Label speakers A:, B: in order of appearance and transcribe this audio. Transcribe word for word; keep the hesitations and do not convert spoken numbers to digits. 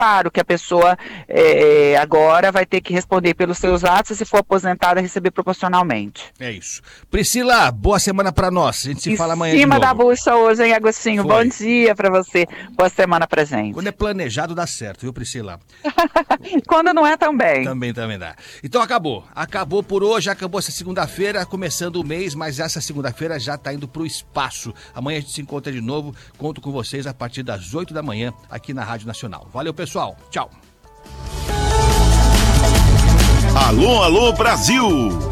A: preparo, que a pessoa é, agora vai ter que responder pelos seus atos e, se for aposentada, receber proporcionalmente.
B: É isso. Priscila, boa semana pra nós. A gente se
A: em
B: fala amanhã de novo.
A: Em cima da bucha hoje, hein, Agostinho?
B: Foi.
A: Bom dia pra você. Boa semana pra gente.
B: Quando é planejado, dá certo, viu, Priscila?
A: Quando não é, também.
B: Também, também dá. Então acabou. Acabou por hoje, acabou essa segunda-feira, começando o mês, mas essa segunda-feira já tá indo pro espaço. Amanhã a gente se encontra de novo. Conto com vocês a partir das oito da manhã aqui na Rádio Nacional. Valeu, pessoal. Tchau.
C: Alô, alô, Brasil!